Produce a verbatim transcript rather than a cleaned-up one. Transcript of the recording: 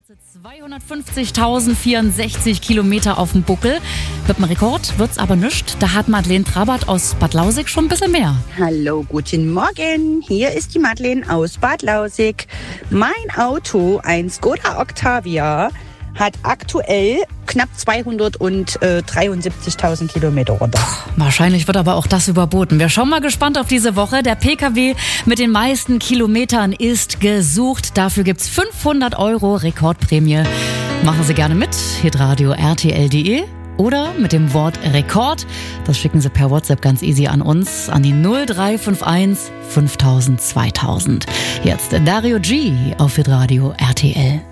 zweihundertfünfzigtausendvierundsechzig Kilometer auf dem Buckel. Mit dem Rekord wird's aber nischt. Da hat Madeleine Trabert aus Bad Lausick schon ein bisschen mehr. Hallo, guten Morgen. Hier ist die Madeleine aus Bad Lausick. Mein Auto, ein Skoda Octavia, hat aktuell knapp zweihundertdreiundsiebzigtausend Kilometer runter. Wahrscheinlich wird aber auch das überboten. Wir schauen mal gespannt auf diese Woche. Der P K W mit den meisten Kilometern ist gesucht. Dafür gibt's fünfhundert Euro Rekordprämie. Machen Sie gerne mit. hitradio r t l punkt d e oder mit dem Wort Rekord. Das schicken Sie per WhatsApp ganz easy an uns, an die null drei fünf eins fünftausend zweitausend. Jetzt Dario G auf hitradio R T L.